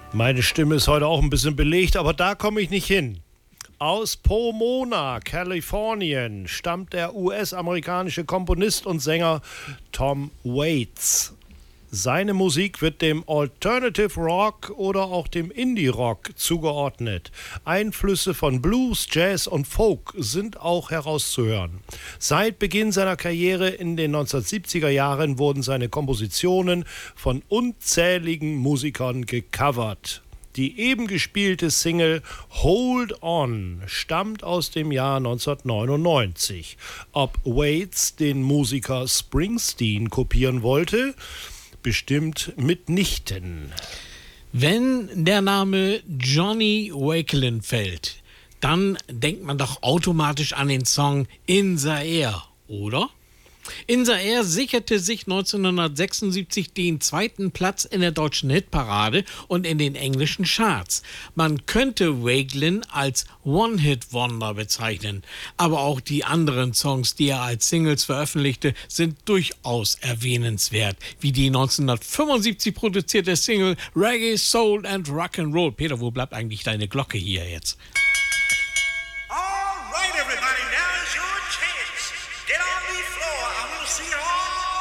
Meine Stimme ist heute auch ein bisschen belegt, aber da komme ich nicht hin. Aus Pomona, Kalifornien, stammt der US-amerikanische Komponist und Sänger Tom Waits. Seine Musik wird dem Alternative Rock oder auch dem Indie Rock zugeordnet. Einflüsse von Blues, Jazz und Folk sind auch herauszuhören. Seit Beginn seiner Karriere in den 1970er Jahren wurden seine Kompositionen von unzähligen Musikern gecovert. Die eben gespielte Single Hold On stammt aus dem Jahr 1999. Ob Waits den Musiker Springsteen kopieren wollte? Bestimmt mitnichten. Wenn der Name Johnny Wakelin fällt, dann denkt man doch automatisch an den Song In the Air, oder? In the Air sicherte sich 1976 den zweiten Platz in der deutschen Hitparade und in den englischen Charts. Man könnte Wakelin als One-Hit-Wonder bezeichnen, aber auch die anderen Songs, die er als Singles veröffentlichte, sind durchaus erwähnenswert, wie die 1975 produzierte Single Reggae, Soul and Rock'n'Roll. Peter, wo bleibt eigentlich deine Glocke hier jetzt? All right, everybody, now is your chance. Get on the floor. I want to see all